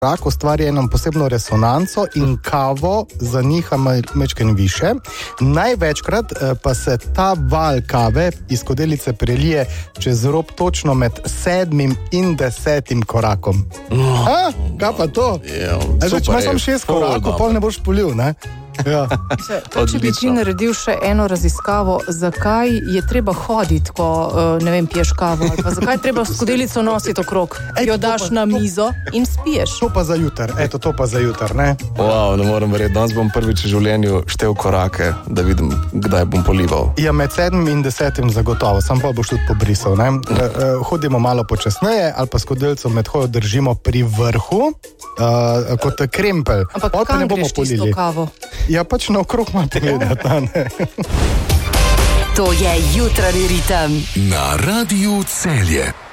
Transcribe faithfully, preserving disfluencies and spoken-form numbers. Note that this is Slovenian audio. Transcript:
korak ustvari eno posebno resonanco in kavo zaniha mečken više. Največkrat pa se ta val kave iz skodelice prelije čez rob točno med sedmim in desetim korakom. Ha? Kaj pa to? Če imaš samo šest korakov, pol ne boš polil, ne? Ja. Če bi ti naredil še eno raziskavo, zakaj je treba hoditi, ko ne vem, piješ kavo, ali pa zakaj je treba skodelico nositi okrog, jo daš na mizo in spiješ. To pa za jutar, eto to pa za jutar, ne? Wow, ne moram verjeti, danes bom prvič v življenju štel korake, da vidim, kdaj bom polival. Ja, med sedmim in desetim zagotovo, sam pa boš tudi pobrisal, ne? Hodimo malo počasneje, ali pa skodelico med hojo držimo pri vrhu, uh, kot krempelj. Ampak kam greš tisto kavo? Ja, pač na okrog malo pogledati, ne? To je Jutranji ritem na Radiu Celje.